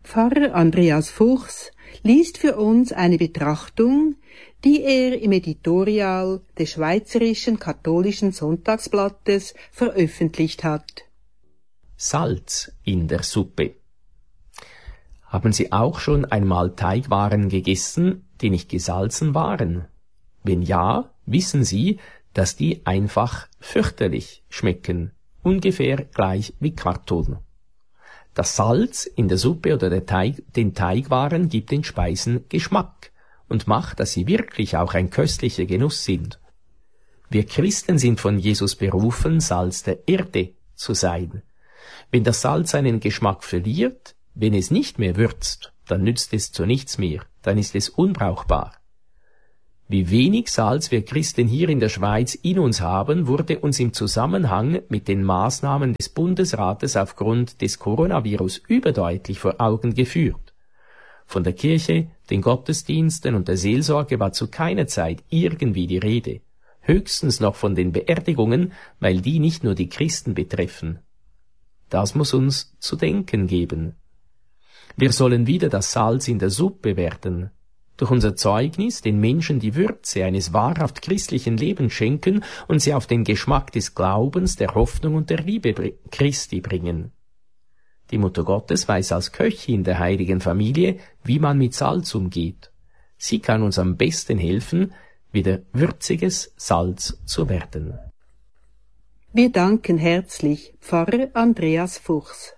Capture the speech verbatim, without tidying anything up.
Pfarrer Andreas Fuchs liest für uns eine Betrachtung, die er im Editorial des Schweizerischen Katholischen Sonntagsblattes veröffentlicht hat. Salz in der Suppe. Haben Sie auch schon einmal Teigwaren gegessen, die nicht gesalzen waren? Wenn ja, wissen Sie, dass die einfach fürchterlich schmecken, ungefähr gleich wie Kartoffeln. Das Salz in der Suppe oder der Teig, den Teigwaren gibt den Speisen Geschmack und macht, dass sie wirklich auch ein köstlicher Genuss sind. Wir Christen sind von Jesus berufen, Salz der Erde zu sein. Wenn das Salz seinen Geschmack verliert, wenn es nicht mehr würzt, dann nützt es zu nichts mehr, dann ist es unbrauchbar. Wie wenig Salz wir Christen hier in der Schweiz in uns haben, wurde uns im Zusammenhang mit den Maßnahmen des Bundesrates aufgrund des Coronavirus überdeutlich vor Augen geführt. Von der Kirche, den Gottesdiensten und der Seelsorge war zu keiner Zeit irgendwie die Rede, höchstens noch von den Beerdigungen, weil die nicht nur die Christen betreffen. Das muss uns zu denken geben. Wir sollen wieder das Salz in der Suppe werden, durch unser Zeugnis den Menschen die Würze eines wahrhaft christlichen Lebens schenken und sie auf den Geschmack des Glaubens, der Hoffnung und der Liebe Christi bringen. Die Mutter Gottes weiß als Köchin der heiligen Familie, wie man mit Salz umgeht. Sie kann uns am besten helfen, wieder würziges Salz zu werden. Wir danken herzlich Pfarrer Andreas Fuchs.